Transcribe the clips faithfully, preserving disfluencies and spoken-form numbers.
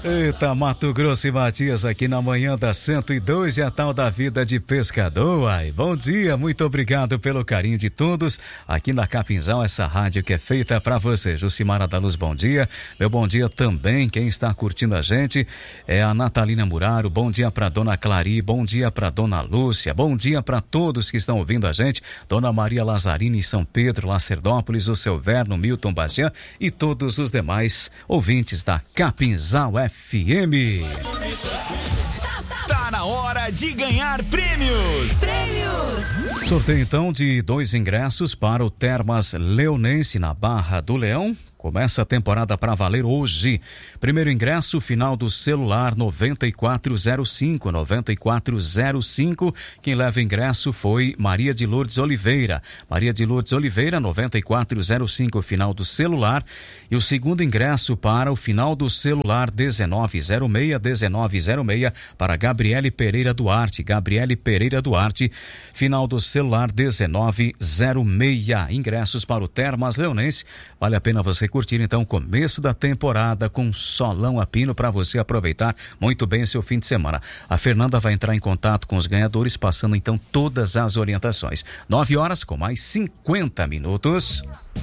Eita, Mato Grosso e Matias aqui na manhã da cento e dois e a tal da vida de pescador. Ai, bom dia, muito obrigado pelo carinho de todos aqui na Capinzal, essa rádio que é feita pra você. Jucimara da Luz, bom dia. Meu bom dia também, quem está curtindo a gente é a Natalina Muraro, bom dia pra Dona Clari, bom dia pra Dona Lúcia, bom dia pra todos que estão ouvindo a gente, Dona Maria Lazzarini em São Pedro, Lacerdópolis, o seu Verno, Milton Bastian e todos os demais ouvintes da Capinzal F M. Tá na hora de ganhar prêmios! Prêmios! Sorteio então de dois ingressos para o Termas Leonense na Barra do Leão. Começa a temporada para valer hoje. Primeiro ingresso, final do celular noventa e quatro zero cinco, noventa e quatro zero cinco. Quem leva ingresso foi Maria de Lourdes Oliveira. Maria de Lourdes Oliveira, noventa e quatro zero cinco, final do celular. E o segundo ingresso para o final do celular dezenove zero seis, dezenove zero seis, para Gabriele Pereira Duarte. Gabriele Pereira Duarte, final do celular dezenove zero seis. Ingressos para o Termas Leonense. Vale a pena você curtir então o começo da temporada com solão a pino para você aproveitar muito bem seu fim de semana. A Fernanda vai entrar em contato com os ganhadores passando então todas as orientações. Nove horas com mais cinquenta minutos.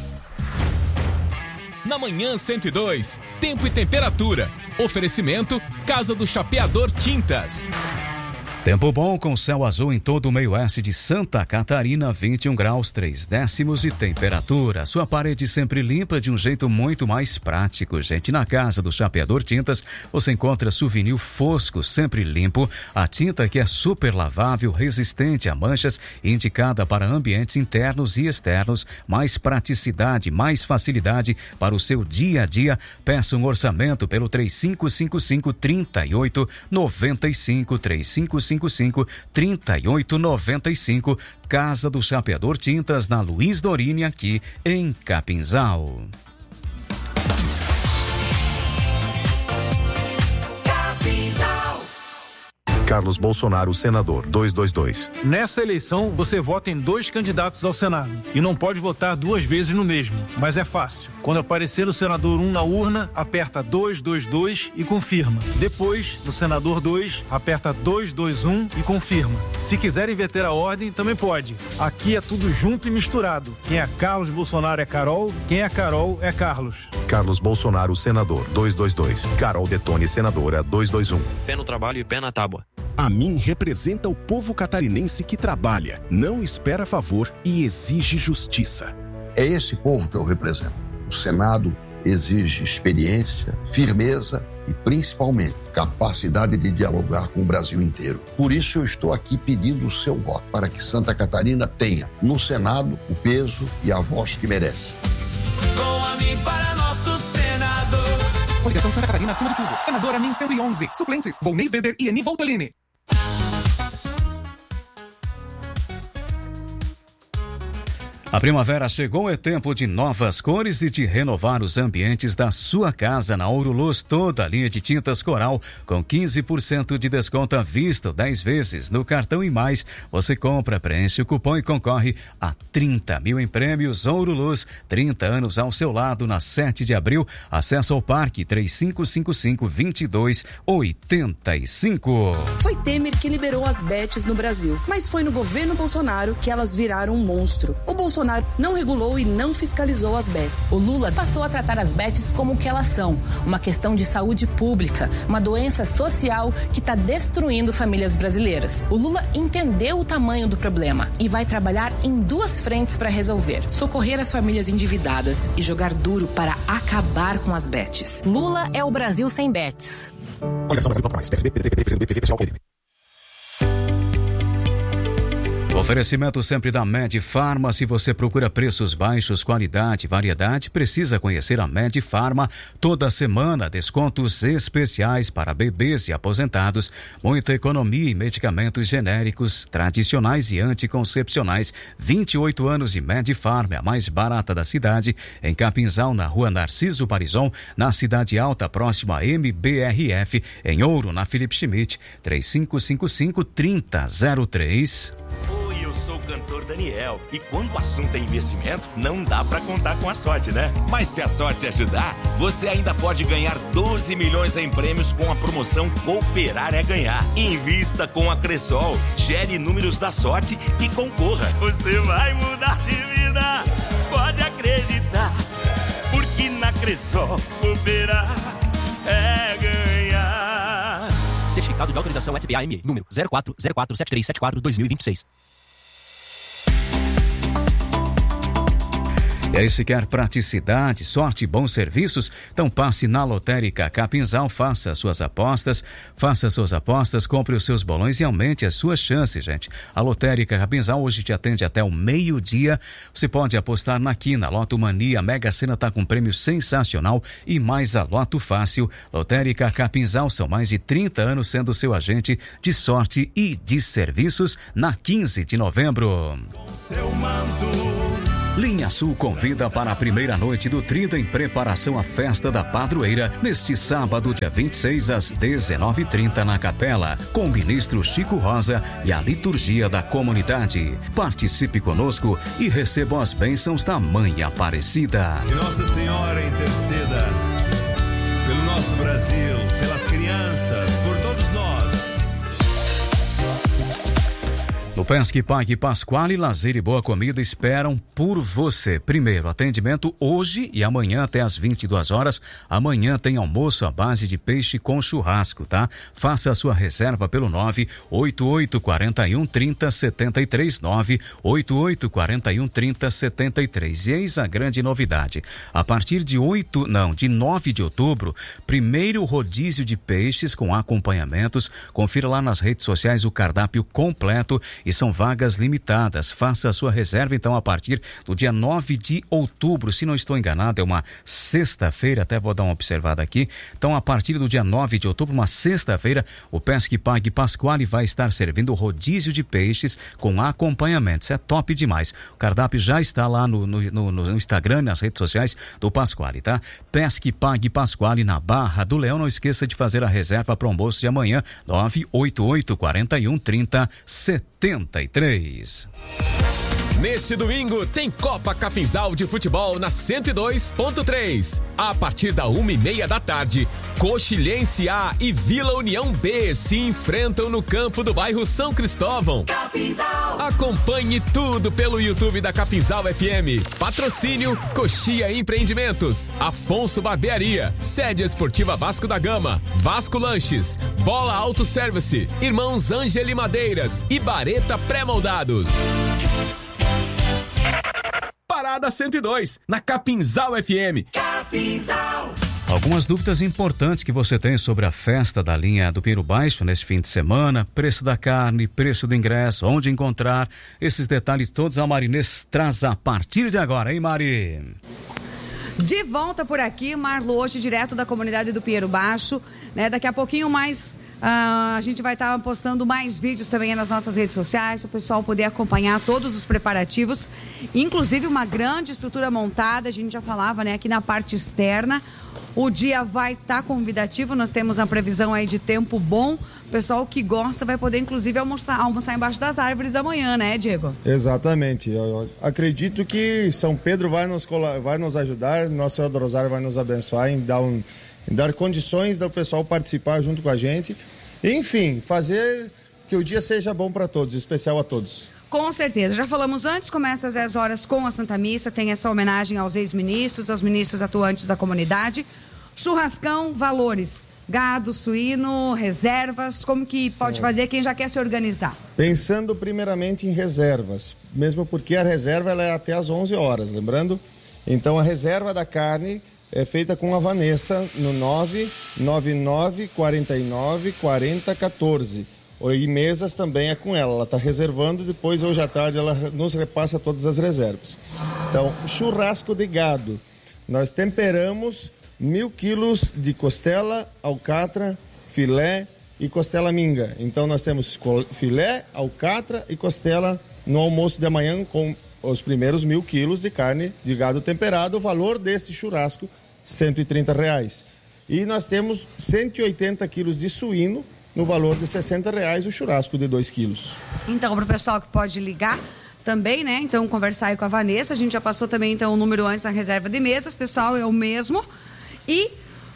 Na manhã cento e dois, tempo e temperatura. Oferecimento Casa do Chapeador Tintas. Tempo bom com céu azul em todo o meio-oeste de Santa Catarina, vinte e um graus, três décimos e temperatura. Sua parede sempre limpa de um jeito muito mais prático, gente. Na Casa do Chapeador Tintas, você encontra Souvenir Fosco, sempre limpo. A tinta que é super lavável, resistente a manchas, indicada para ambientes internos e externos. Mais praticidade, mais facilidade para o seu dia a dia. Peça um orçamento pelo três cinco cinco cinco, três oito nove cinco, três cinco cinco cinco, três oito nove cinco. Casa do Chapeador Tintas, na Luiz Dorini, aqui em Capinzal. Carlos Bolsonaro, senador, duzentos e vinte e dois. Nessa eleição, você vota em dois candidatos ao Senado e não pode votar duas vezes no mesmo, mas é fácil. Quando aparecer o senador um na urna, aperta duzentos e vinte e dois e confirma. Depois, no senador dois, aperta duzentos e vinte e um e confirma. Se quiser inverter a ordem, também pode. Aqui é tudo junto e misturado. Quem é Carlos Bolsonaro é Carol, quem é Carol é Carlos. Carlos Bolsonaro, senador, duzentos e vinte e dois. Carol Detone, senadora, duzentos e vinte e um. Fé no trabalho e pé na tábua. A mim representa o povo catarinense que trabalha, não espera favor e exige justiça. É esse povo que eu represento. O Senado exige experiência, firmeza e, principalmente, capacidade de dialogar com o Brasil inteiro. Por isso eu estou aqui pedindo o seu voto, para que Santa Catarina tenha, no Senado, o peso e a voz que merece. Com a mim para nosso senador. Coligação Santa Catarina acima de tudo. Senadora Min cento e onze. Suplentes, Volney Weber e Eni Voltolini. A primavera chegou, é tempo de novas cores e de renovar os ambientes da sua casa. Na Ouro Luz, toda a linha de tintas Coral com quinze por cento de desconto à vista, dez vezes no cartão e mais. Você compra, preenche o cupom e concorre a trinta mil em prêmios. Ouro Luz, trinta anos ao seu lado, na sete de abril. Acesso ao parque três cinco cinco cinco, dois dois oito cinco. Foi Temer que liberou as bets no Brasil, mas foi no governo Bolsonaro que elas viraram um monstro. O Bolsonaro não regulou e não fiscalizou as bets. O Lula passou a tratar as bets como o que elas são, uma questão de saúde pública, uma doença social que está destruindo famílias brasileiras. O Lula entendeu o tamanho do problema e vai trabalhar em duas frentes para resolver: socorrer as famílias endividadas e jogar duro para acabar com as bets. Lula é o Brasil sem bets. Coligação Brasil Toca Mais, P S B, P D T, P C D B, P V, pessoal, P M D B. Oferecimento sempre da Med Pharma. Se você procura preços baixos, qualidade, variedade, precisa conhecer a Med Pharma. Toda semana, descontos especiais para bebês e aposentados, muita economia em medicamentos genéricos, tradicionais e anticoncepcionais. vinte e oito anos e Med Pharma, a mais barata da cidade, em Capinzal, na rua Narciso Parizon, na Cidade Alta, próxima a M B R F, em Ouro, na Felipe Schmidt, três cinco cinco cinco, três zero zero três. Eu sou cantor Daniel. E quando o assunto é investimento, não dá pra contar com a sorte, né? Mas se a sorte ajudar, você ainda pode ganhar doze milhões em prêmios com a promoção Cooperar é Ganhar. Invista com a Cressol, gere números da sorte e concorra. Você vai mudar de vida, pode acreditar, porque na Cressol cooperar é ganhar. Certificado de autorização S B A M E, número zero quatro zero quatro sete três sete quatro dois mil e vinte e seis. E aí, se quer praticidade, sorte e bons serviços, então passe na Lotérica Capinzal, faça as suas apostas, faça as suas apostas, compre os seus bolões e aumente as suas chances, gente. A Lotérica Capinzal hoje te atende até o meio-dia. Você pode apostar na Quina, Loto Mania, Mega Sena tá com prêmio sensacional e mais a Loto Fácil. Lotérica Capinzal, são mais de trinta anos sendo seu agente de sorte e de serviços na quinze de novembro. Com seu manto. Linha Sul convida para a primeira noite do trinta em preparação à festa da padroeira, neste sábado, dia vinte e seis, às dezenove e trinta, na Capela, com o ministro Chico Rosa e a liturgia da comunidade. Participe conosco e receba as bênçãos da Mãe Aparecida. Que Nossa Senhora interceda pelo nosso Brasil, pelas crianças, por todos nós. No Pesque Pague Pasquale, lazer e boa comida esperam por você. Primeiro, atendimento hoje e amanhã até às vinte e duas horas. Amanhã tem almoço à base de peixe com churrasco, tá? Faça a sua reserva pelo nove oito oito quatro um três zero sete três, nove oito oito quatro um três zero sete três. E eis a grande novidade. A partir de oito, não, de nove de outubro, primeiro rodízio de peixes com acompanhamentos. Confira lá nas redes sociais o cardápio completo. E são vagas limitadas. Faça a sua reserva, então, a partir do dia nove de outubro. Se não estou enganado, é uma sexta-feira, até vou dar uma observada aqui. Então, a partir do dia nove de outubro, uma sexta-feira, o Pesque Pague Pasquale vai estar servindo rodízio de peixes com acompanhamento. Isso é top demais. O cardápio já está lá no, no, no, no Instagram, nas redes sociais do Pasquale, tá? Pesque Pague Pasquale na Barra do Leão. Não esqueça de fazer a reserva para o almoço de amanhã, nove oito oito quatro um três zero sete três. Neste domingo tem Copa Capinzal de Futebol na cento e dois ponto três. A partir da uma e meia da tarde, Coxilhense A e Vila União B se enfrentam no campo do bairro São Cristóvão. Capinzal. Acompanhe tudo pelo YouTube da Capinzal F M. Patrocínio Coxia Empreendimentos, Afonso Barbearia, Sede Esportiva Vasco da Gama, Vasco Lanches, Bola Auto Service, Irmãos Ângeli Madeiras e Bareta Pré-Moldados. Parada cento e dois, na Capinzal F M. Capinzal. Algumas dúvidas importantes que você tem sobre a festa da linha do Pinheiro Baixo nesse fim de semana: preço da carne, preço do ingresso, onde encontrar. Esses detalhes todos a Marinês traz a partir de agora, hein, Mari? De volta por aqui, Marlo, hoje direto da comunidade do Pinheiro Baixo, né? Daqui a pouquinho mais uh, a gente vai estar tá postando mais vídeos também nas nossas redes sociais, para o pessoal poder acompanhar todos os preparativos, inclusive uma grande estrutura montada. A gente já falava, né, aqui na parte externa. O dia vai estar tá convidativo, nós temos a previsão aí de tempo bom. O pessoal que gosta vai poder, inclusive, almoçar, almoçar embaixo das árvores amanhã, né, Diego? Exatamente. Eu acredito que São Pedro vai nos, vai nos ajudar, Nosso Senhor do Rosário vai nos abençoar em dar, um, em dar condições do pessoal participar junto com a gente. Enfim, fazer que o dia seja bom para todos, especial a todos. Com certeza. Já falamos antes, começa às dez horas com a Santa Missa, tem essa homenagem aos ex-ministros, aos ministros atuantes da comunidade. Churrascão, valores, gado, suíno, reservas, como que certo. Pode fazer quem já quer se organizar? Pensando primeiramente em reservas, mesmo porque a reserva ela é até às onze horas, lembrando? Então a reserva da carne é feita com a Vanessa no nove nove nove quatro nove quatro zero um quatro. E mesas também é com ela, ela está reservando, depois hoje à tarde ela nos repassa todas as reservas. Então, churrasco de gado, nós temperamos mil quilos de costela, alcatra, filé e costela minga. Então nós temos filé, alcatra e costela no almoço de amanhã com os primeiros mil quilos de carne de gado temperado. O valor deste churrasco, cento e trinta reais. E nós temos cento e oitenta quilos de suíno, no valor de sessenta reais o churrasco de dois quilos. Então, para o pessoal que pode ligar, também, né? Então, conversar aí com a Vanessa. A gente já passou também, então, o número antes na reserva de mesas. Pessoal, é o mesmo. E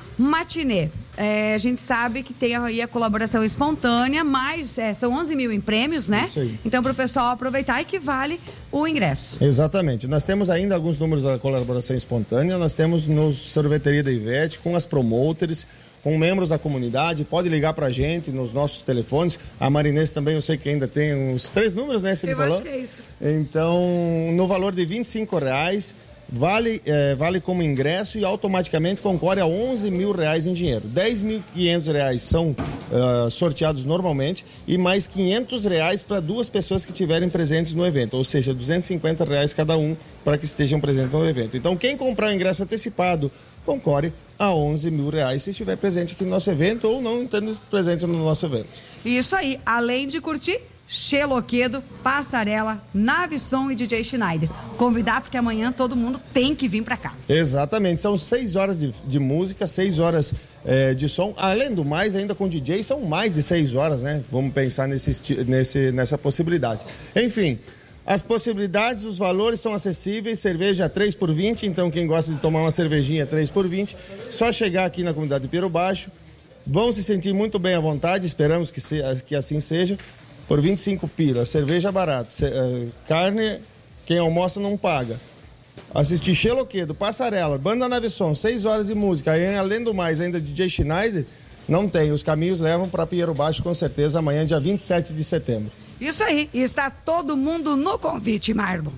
matinê. É, a gente sabe que tem aí a colaboração espontânea, mas é, são onze mil em prêmios, né? Isso aí. Então, para o pessoal aproveitar e que vale o ingresso. Exatamente. Nós temos ainda alguns números da colaboração espontânea. Nós temos no Sorveteria da Ivete, com as promoters, com membros da comunidade. Pode ligar pra gente nos nossos telefones. A Marinês também, eu sei que ainda tem uns três números, né? Você me eu falou? acho que é isso. Então, no valor de vinte e cinco reais, vale, é, vale como ingresso e automaticamente concorre a onze mil reais em dinheiro. dez mil e quinhentos reais são uh, sorteados normalmente e mais quinhentos reais para duas pessoas que estiverem presentes no evento, ou seja, duzentos e cinquenta reais cada um para que estejam presentes no evento. Então, quem comprar o ingresso antecipado concorre a onze mil reais se estiver presente aqui no nosso evento ou não estando presente no nosso evento. Isso aí, além de curtir Xeloquedo, Passarela, Navisson e D J Schneider. Convidar porque amanhã todo mundo tem que vir pra cá. Exatamente, são seis horas de, de música, seis horas é, de som. Além do mais, ainda com D J são mais de seis horas, né? Vamos pensar nesse, nesse, nessa possibilidade. Enfim, as possibilidades, os valores são acessíveis, cerveja três por vinte, então quem gosta de tomar uma cervejinha três por vinte, só chegar aqui na comunidade de Pinheiro Baixo, vão se sentir muito bem à vontade, esperamos que, se, que assim seja. Por vinte e cinco pila, cerveja barata, carne, quem almoça não paga. Assistir Xeloquedo, Passarela, Banda Navisson, seis horas de música, aí, além do mais, ainda D J Schneider, não tem. Os caminhos levam para Pinheiro Baixo, com certeza, amanhã, dia vinte e sete de setembro. Isso aí, e está todo mundo no convite, Marlon.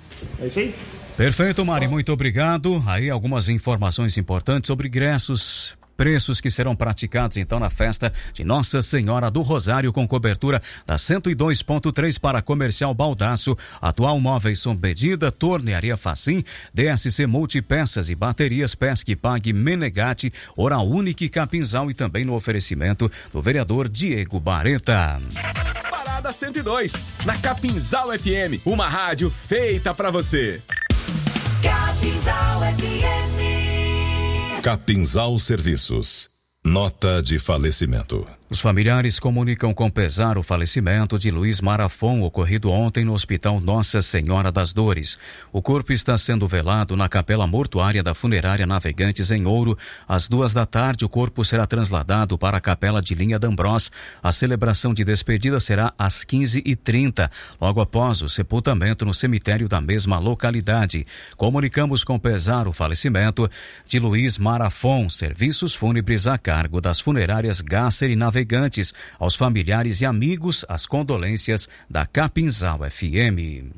É isso aí. Perfeito, Mari, muito obrigado. Aí algumas informações importantes sobre ingressos, preços que serão praticados então na festa de Nossa Senhora do Rosário, com cobertura da cento e dois ponto três para Comercial Baldaço, Atual Móveis Som Medida, Tornearia Facim, D S C Multipeças e Baterias, Pesque Pague, Menegate, Oral Unique, Capinzal e também no oferecimento do vereador Diego Bareta. Parada cento e dois, na Capinzal F M, uma rádio feita pra você. Capinzal F M. Capinzal Serviços. Nota de falecimento. Os familiares comunicam com pesar o falecimento de Luiz Marafon, ocorrido ontem no Hospital Nossa Senhora das Dores. O corpo está sendo velado na capela mortuária da Funerária Navegantes em Ouro. Às duas da tarde, o corpo será trasladado para a capela de Linha d'Ambrós. A celebração de despedida será às quinze e trinta, logo após o sepultamento no cemitério da mesma localidade. Comunicamos com pesar o falecimento de Luiz Marafon. Serviços fúnebres a cargo das funerárias Gasser e Navegantes. Navegantes, aos familiares e amigos, as condolências da Capinzal F M.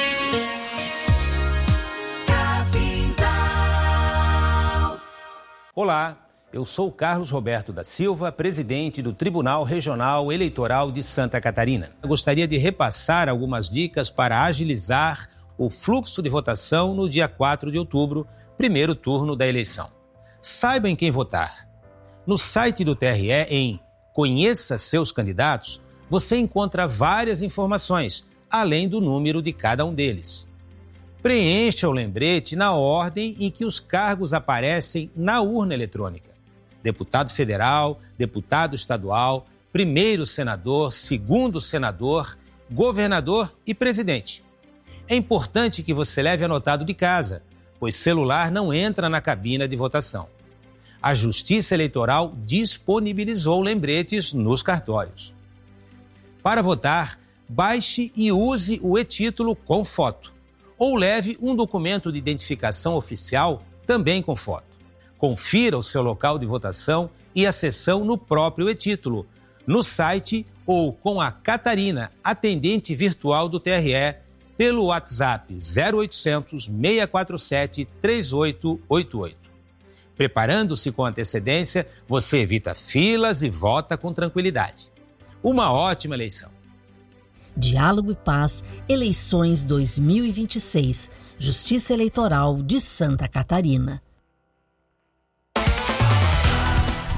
Capinzal. Olá, eu sou Carlos Roberto da Silva, presidente do Tribunal Regional Eleitoral de Santa Catarina. Eu gostaria de repassar algumas dicas para agilizar o fluxo de votação no dia quatro de outubro, primeiro turno da eleição. Saiba em quem votar. No site do T R E, em Conheça seus candidatos, você encontra várias informações, além do número de cada um deles. Preencha o lembrete na ordem em que os cargos aparecem na urna eletrônica. Deputado federal, deputado estadual, primeiro senador, segundo senador, governador e presidente. É importante que você leve anotado de casa, pois celular não entra na cabina de votação. A Justiça Eleitoral disponibilizou lembretes nos cartórios. Para votar, baixe e use o e-título com foto, ou leve um documento de identificação oficial também com foto. Confira o seu local de votação e a sessão no próprio e-título, no site ou com a Catarina, atendente virtual do T R E, pelo WhatsApp zero oitocentos, seis quatro sete, três oito oito oito. Preparando-se com antecedência, você evita filas e vota com tranquilidade. Uma ótima eleição. Diálogo e Paz, eleições dois mil e vinte e seis, Justiça Eleitoral de Santa Catarina.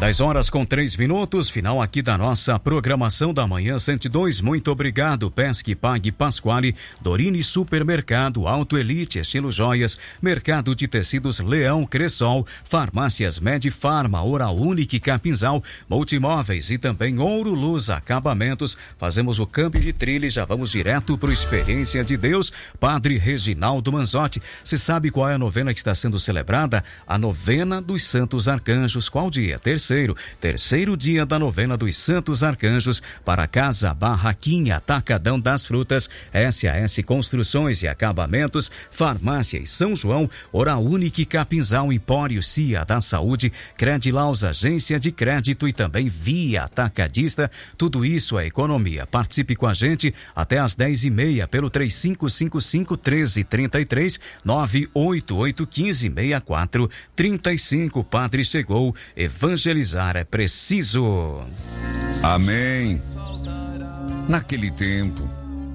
dez horas com três minutos, final aqui da nossa programação da manhã cento e dois. Muito obrigado. Pesque, Pague, Pasquale, Dorini Supermercado, Auto Elite, Estilo Joias, Mercado de Tecidos Leão, Cressol, Farmácias Medifarma, Oral Unique, Capinzal, Multimóveis e também Ouro Luz Acabamentos. Fazemos o câmbio de trilha e já vamos direto para o Experiência de Deus. Padre Reginaldo Manzotti, você sabe qual é a novena que está sendo celebrada? A novena dos Santos Arcanjos. Qual dia? Terceiro. Terceiro dia da novena dos Santos Arcanjos para Casa Barraquinha, Atacadão das Frutas, S A S Construções e Acabamentos, Farmácia e São João, Oral Unique, Capinzal, Empório Cia da Saúde, Credilaus, Agência de Crédito e também Via Atacadista. Tudo isso é economia. Participe com a gente até às dez e meia pelo três cinco cinco cinco, um três três três, nove oito oito, um cinco, seis quatro, três cinco. Padre chegou, evangelizar é preciso. Amém. Naquele tempo,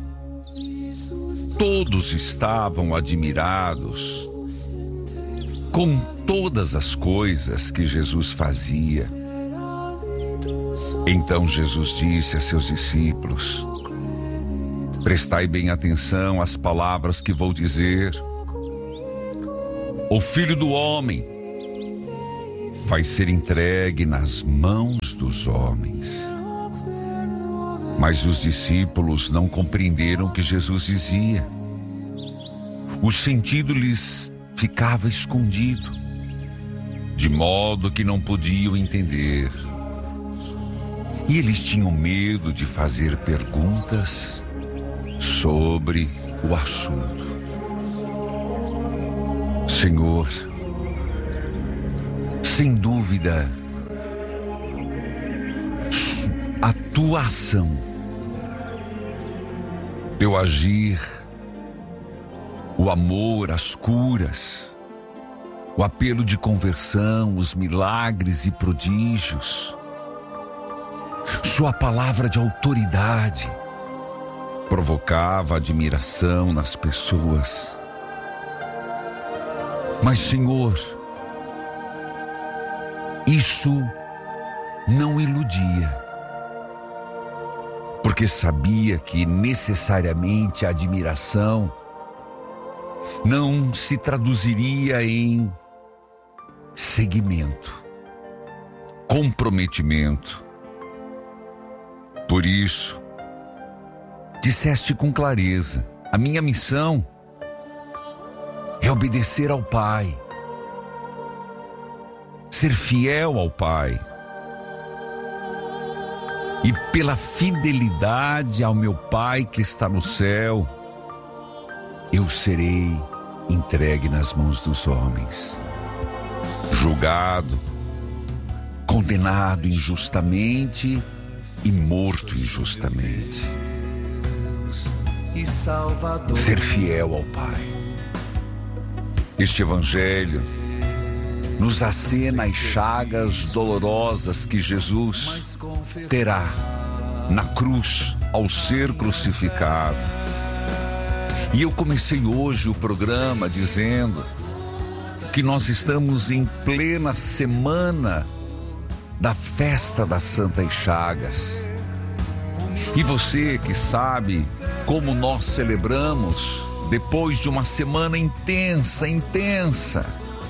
todos estavam admirados com todas as coisas que Jesus fazia. Então Jesus disse a seus discípulos: prestai bem atenção às palavras que vou dizer. O Filho do Homem vai ser entregue nas mãos dos homens. Mas os discípulos não compreenderam o que Jesus dizia. O sentido lhes ficava escondido, de modo que não podiam entender. E eles tinham medo de fazer perguntas sobre o assunto. Senhor, sem dúvida, a tua ação, teu agir, o amor, as curas, o apelo de conversão, os milagres e prodígios, sua palavra de autoridade provocava admiração nas pessoas. Mas, Senhor, isso não iludia, porque sabia que necessariamente a admiração não se traduziria em seguimento, comprometimento. Por isso, disseste com clareza: a minha missão é obedecer ao Pai, ser fiel ao Pai. E pela fidelidade ao meu Pai que está no céu, eu serei entregue nas mãos dos homens, julgado, condenado injustamente e morto injustamente. Ser fiel ao Pai. Este Evangelho nos acena as chagas dolorosas que Jesus terá na cruz ao ser crucificado. E eu comecei hoje o programa dizendo que nós estamos em plena semana da festa das Santas Chagas. E você que sabe como nós celebramos depois de uma semana intensa, intensa.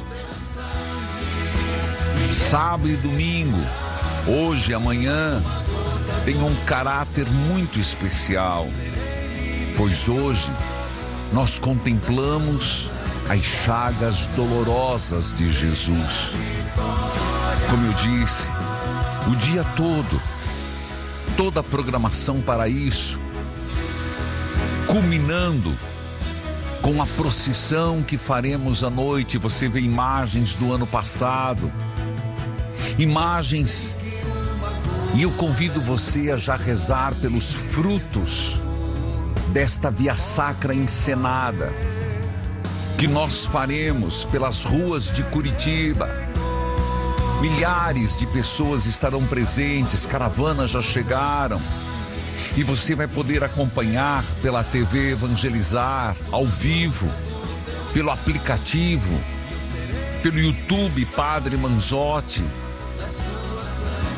Sábado e domingo, hoje e amanhã, tem um caráter muito especial, pois hoje nós contemplamos as chagas dolorosas de Jesus. Como eu disse, o dia todo, toda a programação para isso, culminando com a procissão que faremos à noite. Você vê imagens do ano passado, imagens, e eu convido você a já rezar pelos frutos desta via sacra encenada que nós faremos pelas ruas de Curitiba. Milhares de pessoas estarão presentes, caravanas já chegaram, e você vai poder acompanhar pela T V Evangelizar, ao vivo, pelo aplicativo, pelo YouTube Padre Manzotti.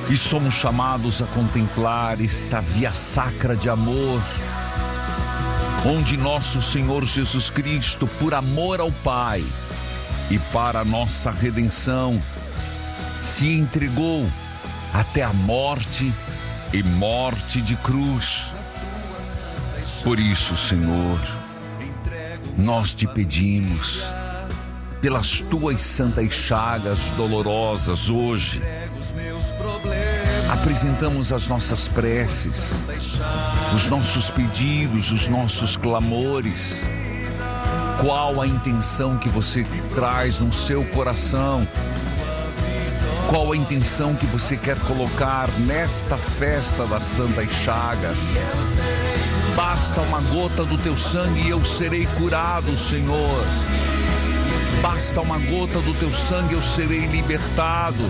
E somos chamados a contemplar esta via sacra de amor, onde nosso Senhor Jesus Cristo, por amor ao Pai e para a nossa redenção, se entregou até a morte e morte de cruz. Por isso, Senhor, nós te pedimos, pelas tuas santas chagas dolorosas hoje, apresentamos as nossas preces, os nossos pedidos, os nossos clamores. Qual a intenção que você traz no seu coração? Qual a intenção que você quer colocar nesta festa das Santas Chagas? Basta uma gota do teu sangue e eu serei curado, Senhor. Basta uma gota do teu sangue e eu serei libertado.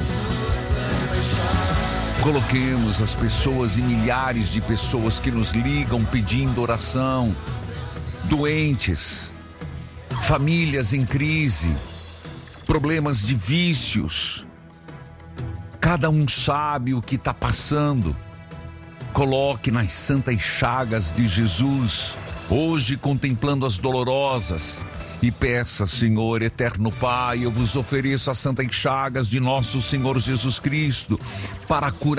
Coloquemos as pessoas e milhares de pessoas que nos ligam pedindo oração, doentes, famílias em crise, problemas de vícios. Cada um sabe o que está passando. Coloque nas santas chagas de Jesus, hoje contemplando as dolorosas, e peça, Senhor, eterno Pai, eu vos ofereço as santas chagas de nosso Senhor Jesus Cristo, para curar